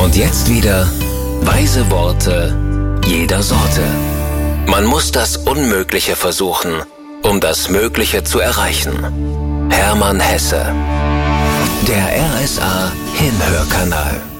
Und jetzt wieder weise Worte jeder Sorte. Man muss das Unmögliche versuchen, um das Mögliche zu erreichen. Hermann Hesse. Der RSA Hinhörkanal.